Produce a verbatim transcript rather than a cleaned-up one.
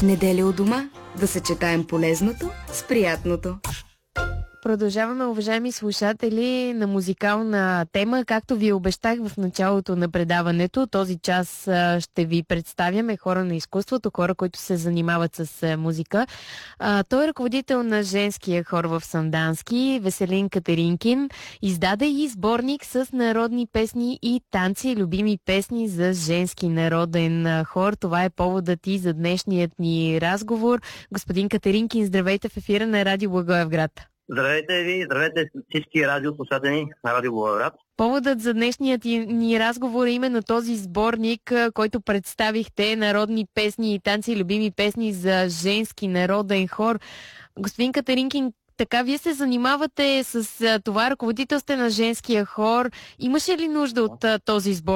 Неделя у дома. Да съчетаем полезното с приятното. Продължаваме, уважаеми слушатели, на музикална тема. Както ви обещах в началото на предаването, този час ще ви представяме хора на изкуството, хора, които се занимават с музика. Той е ръководител на женския хор в Сандански, Веселин Катеринкин. Издаде и сборник с народни песни и танци, любими песни за женски народен хор. Това е поводът и за днешният ни разговор. Господин Катеринкин, здравейте в ефира на Радио Благоевград. Здравейте ви, здравейте всички радиослушатели на Радио Благоевград. Поводът за днешният ни разговор е именно този сборник, който представихте, народни песни и танци, любими песни за женски народен хор. Господин Катеринкин, така вие се занимавате с това, ръководител сте на женския хор. Имаше ли нужда от този сборник?